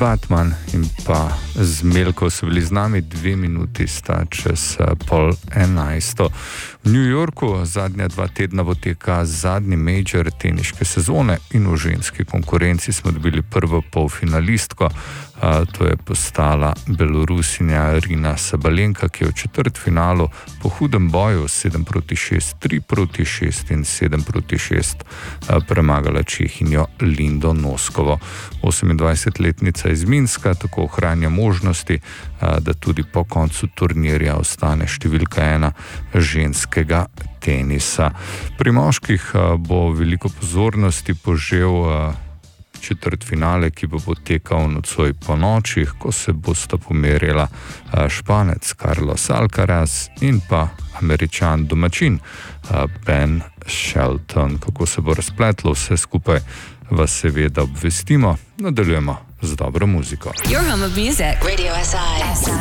Batman in pa z Melko so bili z nami, 2 minuti sta čez 10:30. V New Yorku zadnja 2 tedna poteka zadnji major teniške sezone in v ženski konkurenci smo dobili prvo polfinalistko. To je postala Belorusinja Aryna Sabalenka, ki je v četrtfinalu po hudem boju 7-6, 3-6 in 7-6 premagala Čehinjo Lindo Noskovo. 28-letnica iz Minska tako ohranja možnosti, da tudi po koncu turnirja ostane številka 1 ženskega tenisa. Pri moških bo veliko pozornosti požel četrtfinale, ki bo potekal nocoj po noči, ko se bosta pomerila Španec Carlos Alcaraz in pa Američan domačin Ben Shelton. Kako se bo razpletlo vse skupaj, vas seveda obvestimo. Nadaljujemo z dobro muziko. Your home of music. Radio SI.